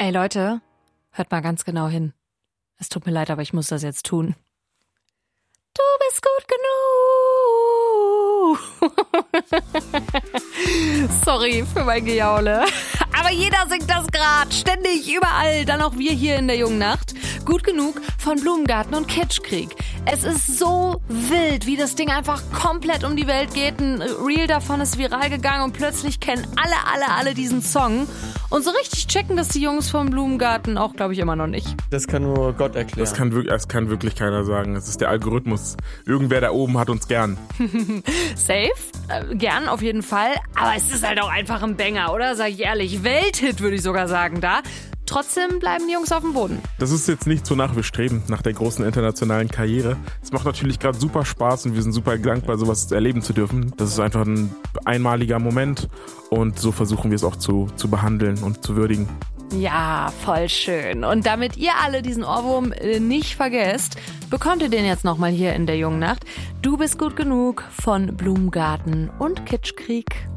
Ey Leute, hört mal ganz genau hin. Es tut mir leid, aber ich muss das jetzt tun. Du bist gut genug. Sorry für mein Gejaule. Aber jeder singt das grad, ständig, überall. Dann auch wir hier in der jungen Nacht. Gut genug von Blumengarten und Kitschkrieg. Es ist so wild, wie das Ding einfach komplett um die Welt geht. Ein Reel davon ist viral gegangen und plötzlich kennen alle diesen Song. Und so richtig checken das die Jungs vom Blumengarten auch, glaube ich, immer noch nicht. Das kann nur Gott erklären. Das kann wirklich keiner sagen. Es ist der Algorithmus. Irgendwer da oben hat uns gern. Safe, gern auf jeden Fall. Aber es ist halt auch einfach ein Banger, oder? Sag ich ehrlich. Welthit, würde ich sogar sagen, da. Trotzdem bleiben die Jungs auf dem Boden. Das ist jetzt nicht so nach wir streben, nach der großen internationalen Karriere. Es macht natürlich gerade super Spaß und wir sind super dankbar, sowas erleben zu dürfen. Das ist einfach ein einmaliger Moment und so versuchen wir es auch zu behandeln und zu würdigen. Ja, voll schön. Und damit ihr alle diesen Ohrwurm nicht vergesst, bekommt ihr den jetzt nochmal hier in der jungen Nacht. Du bist gut genug von Blumengarten und Kitschkrieg.